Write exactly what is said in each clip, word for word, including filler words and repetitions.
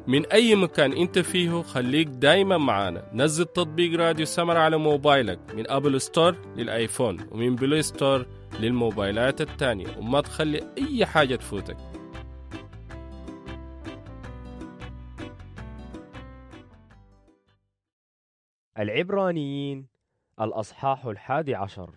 من أي مكان أنت فيه خليك دايما معانا. نزل تطبيق راديو سمر على موبايلك من أبل ستور للآيفون ومن بلاي ستور للموبايلات التانية، وما تخلي أي حاجة تفوتك. العبرانيين الأصحاح الحادي عشر.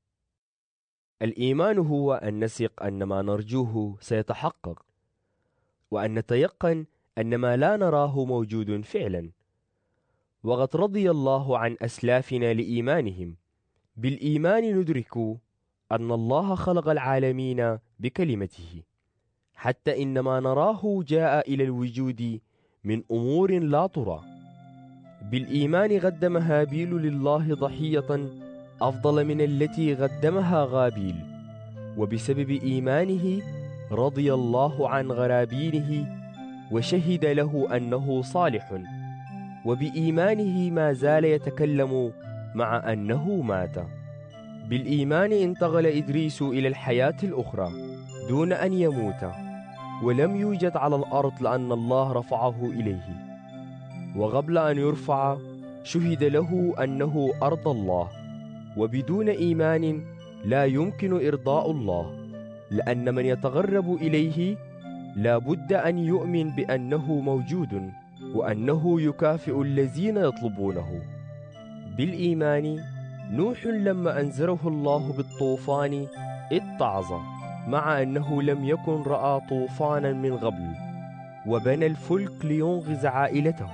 الإيمان هو أن نثق أن ما نرجوه سيتحقق، وأن نتيقن أن ما لا نراه موجود فعلا. وقد رضي الله عن أسلافنا لإيمانهم. بالإيمان ندرك أن الله خلق العالمين بكلمته، حتى إن ما نراه جاء إلى الوجود من أمور لا ترى. بالإيمان قدم هابيل لله ضحية أفضل من التي قدمها غابيل، وبسبب إيمانه رضي الله عن غرابينه وشهد له أنه صالح، وبإيمانه ما زال يتكلم مع أنه مات. بالإيمان انتقل إدريس إلى الحياة الأخرى دون أن يموت، ولم يوجد على الأرض لأن الله رفعه إليه. وقبل أن يرفع شهد له أنه أرضى الله، وبدون إيمان لا يمكن إرضاء الله، لأن من يتقرب إليه لا بد أن يؤمن بأنه موجود وأنه يكافئ الذين يطلبونه. بالإيمان نوح لما أنذره الله بالطوفان اتعظ، مع أنه لم يكن رأى طوفانا من قبل، وبنى الفلك لينقذ عائلته.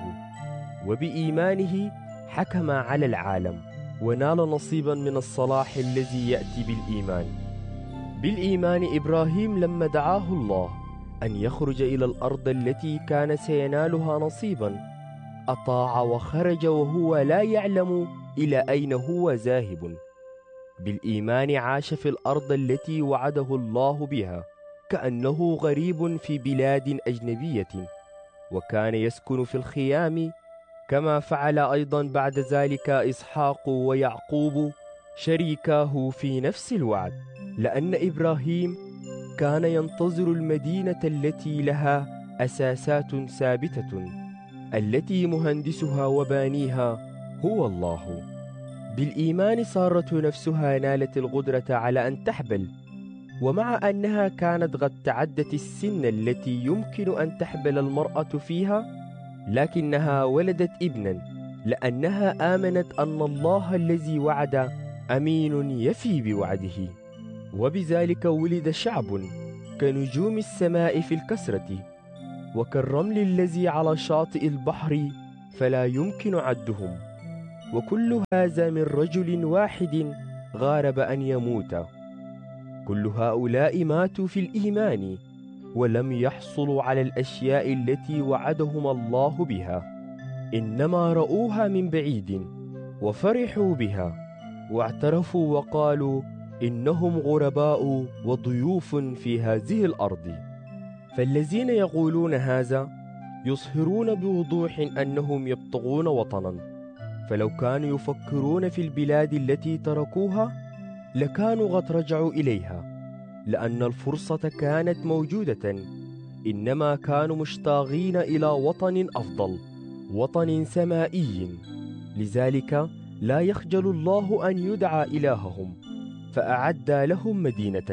وبإيمانه حكم على العالم ونال نصيبا من الصلاح الذي يأتي بالإيمان. بالإيمان إبراهيم لما دعاه الله أن يخرج إلى الأرض التي كان سينالها نصيبا أطاع وخرج وهو لا يعلم إلى أين هو ذاهب. بالإيمان عاش في الأرض التي وعده الله بها كأنه غريب في بلاد أجنبية، وكان يسكن في الخيام، كما فعل أيضا بعد ذلك إسحاق ويعقوب شريكاه في نفس الوعد، لأن إبراهيم كان ينتظر المدينة التي لها أساسات ثابتة، التي مهندسها وبانيها هو الله. بالإيمان سارة نفسها نالت القدرة على أن تحبل، ومع أنها كانت قد تعدت السن التي يمكن أن تحبل المرأة فيها، لكنها ولدت ابنا، لأنها آمنت أن الله الذي وعد أمين يفي بوعده. وبذلك ولد شعب كنجوم السماء في الكثرة، وكالرمل الذي على شاطئ البحر فلا يمكن عدهم. وكل هذا من رجل واحد غارب أن يموت. كل هؤلاء ماتوا في الإيمان، ولم يحصلوا على الأشياء التي وعدهم الله بها، إنما رأوها من بعيد وفرحوا بها، واعترفوا وقالوا إنهم غرباء وضيوف في هذه الأرض. فالذين يقولون هذا يظهرون بوضوح أنهم يبتغون وطنا، فلو كانوا يفكرون في البلاد التي تركوها لكانوا قد رجعوا إليها، لأن الفرصة كانت موجودة، إنما كانوا مشتاقين إلى وطن أفضل، وطن سمائي. لذلك لا يخجل الله أن يدعى إلههم، فأعد لهم مدينة.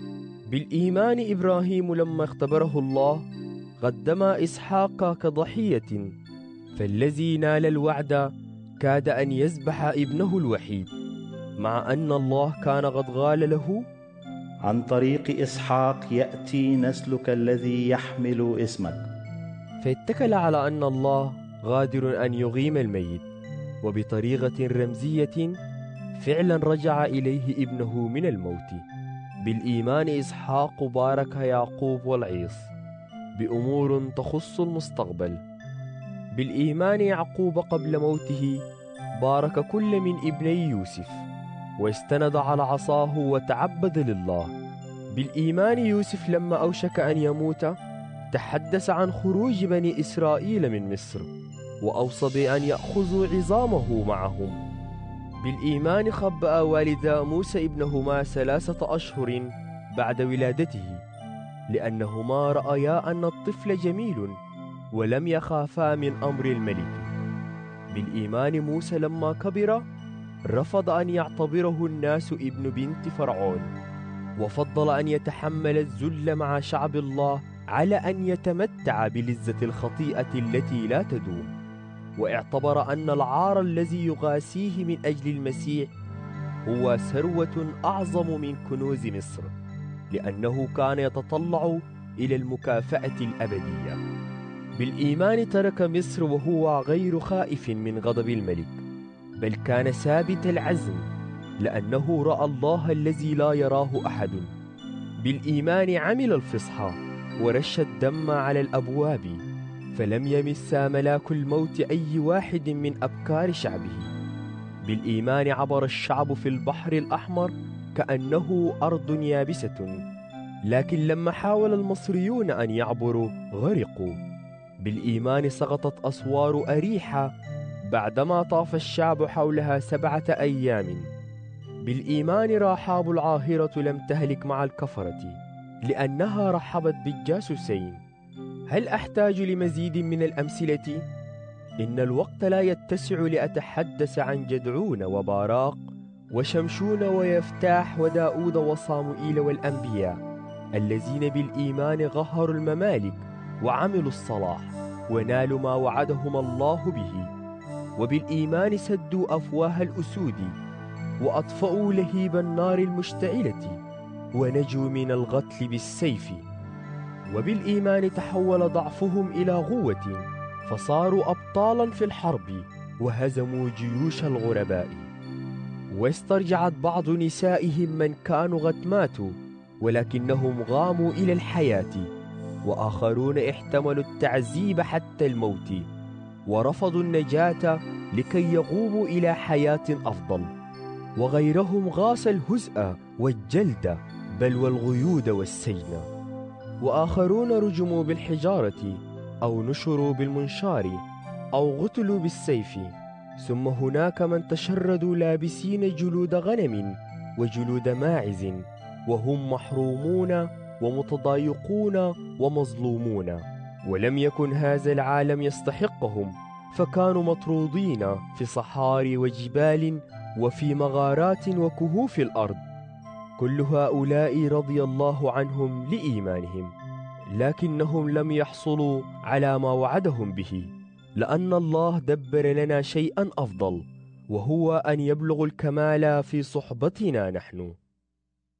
بالإيمان إبراهيم لما اختبره الله قدم إسحاق كضحية، فالذي نال الوعد كاد أن يذبح ابنه الوحيد، مع أن الله كان قد قال له: عن طريق إسحاق يأتي نسلك الذي يحمل اسمك. فاتكل على أن الله قادر أن يقيم الميت، وبطريقة رمزية فعلا رجع إليه ابنه من الموت. بالإيمان إسحاق بارك يعقوب والعيص بأمور تخص المستقبل. بالإيمان يعقوب قبل موته بارك كل من ابني يوسف، واستند على عصاه وتعبد لله. بالإيمان يوسف لما أوشك أن يموت تحدث عن خروج بني إسرائيل من مصر، وأوصى بأن يأخذوا عظامه معهم. بالإيمان خبأ والدا موسى ابنهما ثلاثة أشهر بعد ولادته، لأنهما رأيا أن الطفل جميل، ولم يخافا من أمر الملك. بالإيمان موسى لما كبر رفض أن يعتبره الناس ابن بنت فرعون، وفضل أن يتحمل الذل مع شعب الله على أن يتمتع بلذة الخطيئة التي لا تدوم، واعتبر أن العار الذي يغاسيه من أجل المسيح هو ثروة أعظم من كنوز مصر، لأنه كان يتطلع إلى المكافأة الأبدية. بالإيمان ترك مصر وهو غير خائف من غضب الملك، بل كان ثابت العزم لأنه رأى الله الذي لا يراه أحد. بالإيمان عمل الفصحى ورش الدم على الأبواب، فلم يمس ملاك الموت أي واحد من أبكار شعبه. بالإيمان عبر الشعب في البحر الأحمر كأنه أرض يابسة، لكن لما حاول المصريون أن يعبروا غرقوا. بالإيمان سقطت أسوار أريحة بعدما طاف الشعب حولها سبعة أيام. بالإيمان رحاب العاهرة لم تهلك مع الكفرة لأنها رحبت بالجاسوسين. هل أحتاج لمزيد من الأمثلة؟ إن الوقت لا يتسع لأتحدث عن جدعون وباراق وشمشون ويفتاح وداود وصاموئيل والأنبياء الذين بالإيمان غهروا الممالك وعملوا الصلاح ونالوا ما وعدهم الله به. وبالإيمان سدوا أفواه الأسود وأطفأوا لهيب النار المشتعلة ونجوا من القتل بالسيف. وبالإيمان تحول ضعفهم إلى قوة فصاروا أبطالا في الحرب وهزموا جيوش الغرباء. واسترجعت بعض نسائهم من كانوا قد ماتوا ولكنهم غاموا إلى الحياة، وآخرون احتملوا التعذيب حتى الموت ورفضوا النجاة لكي يقوموا إلى حياة أفضل. وغيرهم غاص الهزء والجلد بل والغيود والسجن. وآخرون رجموا بالحجارة أو نشروا بالمنشار أو قتلوا بالسيف. ثم هناك من تشردوا لابسين جلود غنم وجلود ماعز، وهم محرومون ومتضايقون ومظلومون، ولم يكن هذا العالم يستحقهم، فكانوا مطرودين في صحاري وجبال وفي مغارات وكهوف الأرض. كل هؤلاء رضي الله عنهم لإيمانهم، لكنهم لم يحصلوا على ما وعدهم به، لأن الله دبر لنا شيئا أفضل، وهو أن يبلغ الكمال في صحبتنا نحن.